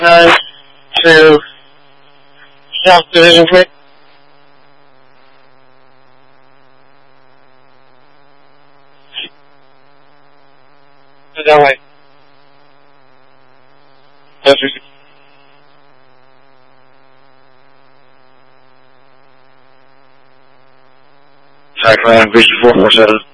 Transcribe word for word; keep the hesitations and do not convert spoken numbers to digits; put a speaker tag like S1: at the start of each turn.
S1: uh, to self-division quick. That way. Track line, Vision four four seven.